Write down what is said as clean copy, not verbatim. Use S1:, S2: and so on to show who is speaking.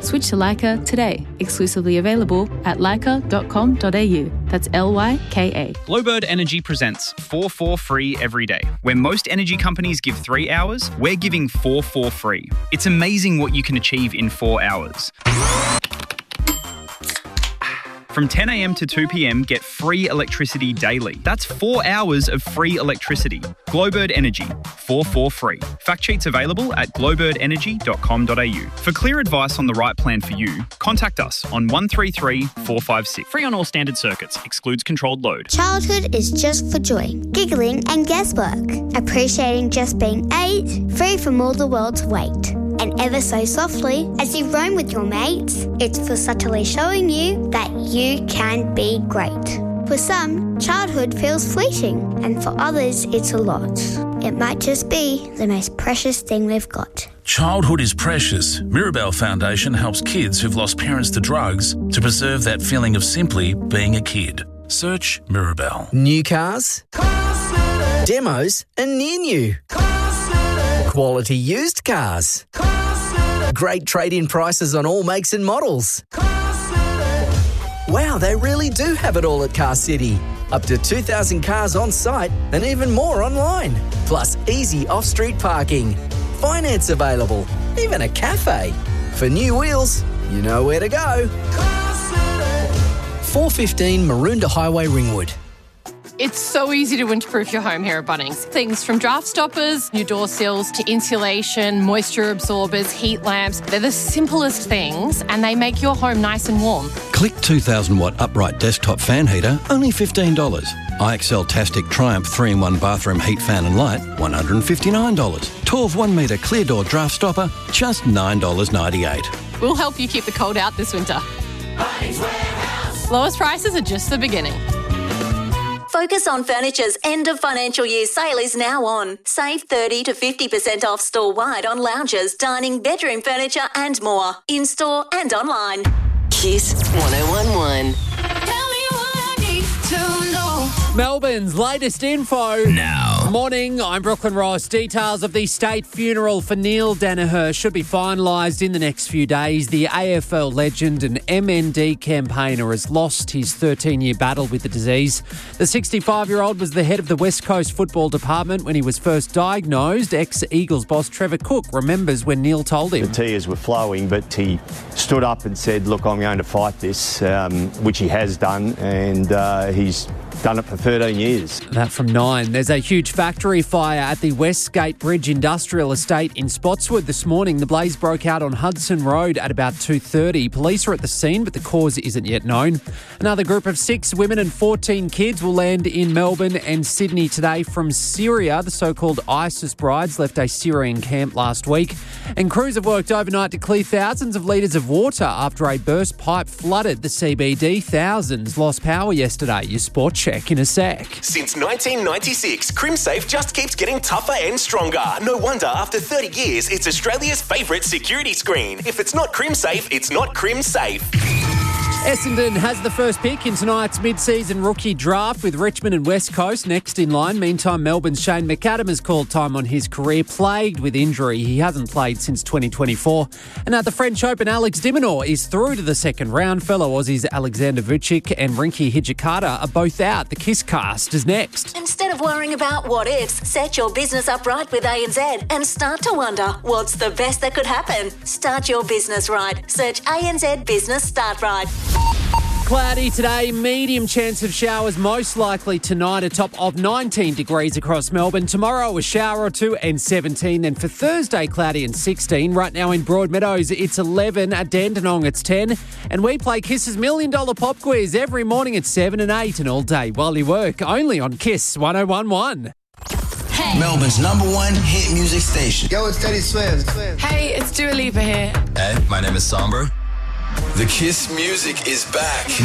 S1: Switch to Leica today. Exclusively available at leica.com.au. That's Lyka.
S2: Glowbird Energy presents 4 for free every day. Where most energy companies give 3 hours, we're giving 4 for free. It's amazing what you can achieve in 4 hours. From 10 a.m. to 2 p.m, get free electricity daily. That's 4 hours of free electricity. Glowbird Energy, 4 for free. Fact sheets available at glowbirdenergy.com.au. For clear advice on the right plan for you, contact us on 133 456. Free on all standard circuits. Excludes controlled load.
S3: Childhood is just for joy, giggling and guesswork. Appreciating just being 8, free from all the world's weight. And ever so softly, as you roam with your mates, it's for subtly showing you that you can be great. For some, childhood feels fleeting, and for others, it's a lot. It might just be the most precious thing we've got.
S4: Childhood is precious. Mirabelle Foundation helps kids who've lost parents to drugs to preserve that feeling of simply being a kid. Search Mirabelle.
S5: New cars, demos and near new. Quality used cars. Great trade-in prices on all makes and models. Wow, they really do have it all at Car City. Up to 2,000 cars on site and even more online. Plus easy off-street parking. Finance available. Even a cafe. For new wheels, you know where to go. 415 Maroondah Highway, Ringwood.
S6: It's so easy to winterproof your home here at Bunnings. Things from draft stoppers, new door sills, to insulation, moisture absorbers, heat lamps. They're the simplest things and they make your home nice and warm.
S7: Click 2,000 watt upright desktop fan heater, only $15. IXL Tastic Triumph 3-in-1 bathroom heat fan and light, $159. 12 1 metre clear door draft stopper, just $9.98.
S6: We'll help you keep the cold out this winter.
S8: Bunnings Warehouse.
S6: Lowest prices are just the beginning.
S8: Focus on Furniture's end of financial year sale is now on. Save 30 to 50% off store-wide on lounges, dining, bedroom furniture and more. In-store and online.
S9: Kiss 1011.
S8: Tell me what I need to know.
S10: Melbourne's latest info.
S4: Now.
S10: Morning, I'm Brooklyn Ross. Details of the state funeral for Neil Danaher should be finalised in the next few days. The AFL legend and MND campaigner has lost his 13-year battle with the disease. The 65-year-old was the head of the West Coast Football Department when he was first diagnosed. Ex-Eagles boss Trevor Cook remembers when Neil told him.
S11: The tears were flowing, but he stood up and said, look, I'm going to fight this, which he has done, and he's done it for 13 years.
S10: That from 9. There's a huge factory fire at the Westgate Bridge Industrial Estate in Spotswood this morning. The blaze broke out on Hudson Road at about 2:30. Police are at the scene, but the cause isn't yet known. Another group of 6 women and 14 kids will land in Melbourne and Sydney today from Syria. The so-called ISIS brides left a Syrian camp last week. And crews have worked overnight to clear thousands of litres of water after a burst pipe flooded the CBD. Thousands lost power yesterday. Your sport check in a sec.
S12: Since 1996, CrimSafe just keeps getting tougher and stronger. No wonder after 30 years, it's Australia's favourite security screen. If it's not CrimSafe, it's not CrimSafe.
S10: Essendon has the first pick in tonight's mid-season rookie draft with Richmond and West Coast next in line. Meantime, Melbourne's Shane McAdam has called time on his career, plagued with injury. He hasn't played since 2024. And at the French Open, Alex de Minaur is through to the second round. Fellow Aussies Alexander Vucic and Rinky Hijikata are both out. The Kiss Cast is next.
S8: Instead of worrying about what ifs, set your business up right with ANZ and start to wonder what's the best that could happen. Start your business right. Search ANZ Business Start Right.
S10: Cloudy today, medium chance of showers most likely tonight, a top of 19 degrees across Melbourne. Tomorrow a shower or two and 17. And for Thursday, cloudy and 16. Right now in Broadmeadows, it's 11. At Dandenong, it's 10. And we play Kiss's $1 Million Pop Quiz every morning at 7 and 8 and all day while you work, only on Kiss 1011.
S13: Hey. Melbourne's #1 hit music station.
S14: Yo, it's Teddy Swims.
S15: Hey, it's Dua Lipa here.
S16: Hey, my name is Sombra.
S13: The Kiss music is back.